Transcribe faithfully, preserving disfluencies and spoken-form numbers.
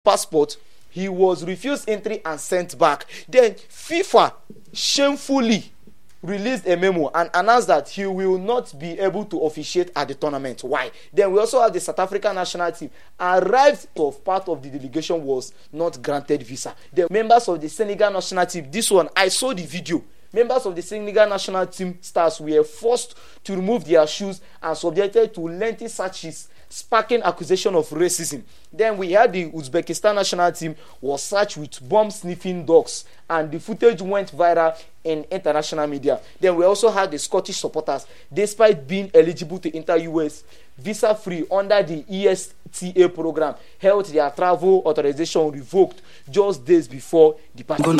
passport, he was refused entry and sent back. Then FIFA shamefully released a memo and announced that he will not be able to officiate at the tournament. Why? Then we also have the South African national team arrived of part of the delegation was not granted visa. The members of the Senegal national team, this one, I saw the video. Members of the Senegal national team stars were forced to remove their shoes and subjected to lengthy searches, sparking accusation of racism. Then we had the Uzbekistan national team was searched with bomb-sniffing dogs, and the footage went viral in international media. Then we also had the Scottish supporters, despite being eligible to enter U S visa-free under the E S T A program, held their travel authorization revoked just days before departure.